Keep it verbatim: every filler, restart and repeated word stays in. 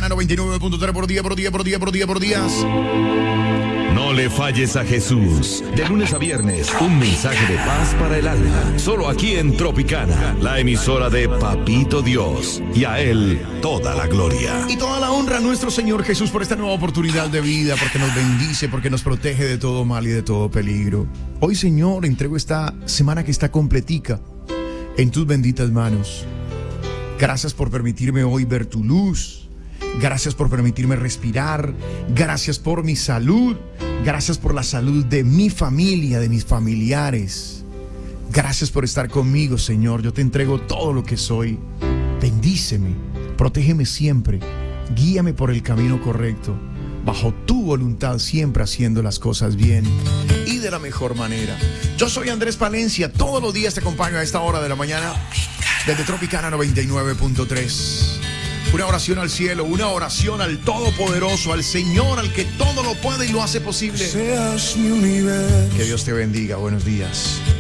noventa y nueve punto tres por día, por día, por día, por día, por días. No le falles a Jesús. De lunes a viernes, un mensaje de paz para el alma. Solo aquí en Tropicana, la emisora de Papito Dios. Y a Él toda la gloria. Y toda la honra a nuestro Señor Jesús por esta nueva oportunidad de vida, porque nos bendice, porque nos protege de todo mal y de todo peligro. Hoy, Señor, entrego esta semana que está completica en tus benditas manos. Gracias por permitirme hoy ver tu luz. Gracias por permitirme respirar. Gracias por mi salud. Gracias por la salud de mi familia, de mis familiares. Gracias por estar conmigo, Señor. Yo te entrego todo lo que soy. Bendíceme, protégeme siempre. Guíame por el camino correcto, bajo tu voluntad, siempre haciendo las cosas bien y de la mejor manera. Yo soy Andrés Palencia. Todos los días te acompaño a esta hora de la mañana desde Tropicana noventa y nueve punto tres. Una oración al cielo, una oración al Todopoderoso, al Señor, al que todo lo puede y lo hace posible. Seas mi universo. Que Dios te bendiga. Buenos días.